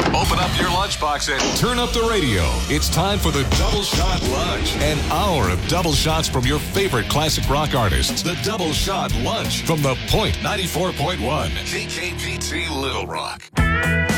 Open up your lunchbox and turn up the radio. It's time for the Double Shot Lunch. An hour of double shots from your favorite classic rock artists. The Double Shot Lunch from The Point 94.1 KKPT Little Rock.